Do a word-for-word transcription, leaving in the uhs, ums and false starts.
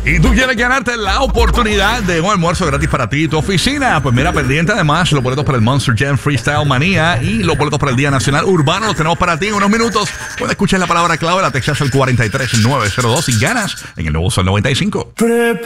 Y tú quieres ganarte la oportunidad de un almuerzo gratis para ti y tu oficina. Pues mira, pendiente además los boletos para el Monster Jam Freestyle Manía y los boletos para el Día Nacional Urbano los tenemos para ti en unos minutos. Cuando escuches la palabra clave, la textas al cuatro tres nueve cero dos y ganas en el nuevo Sol noventa y cinco.